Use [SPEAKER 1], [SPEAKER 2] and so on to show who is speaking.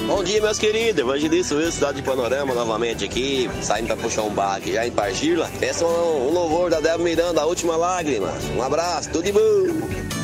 [SPEAKER 1] Bom dia, meus queridos. Evangelista Wilson, cidade de Panorama, novamente aqui, saindo pra puxar um bar aqui já em Pargila. Peça um louvor da Débora Miranda, A Última Lágrima. Um abraço, tudo de bom.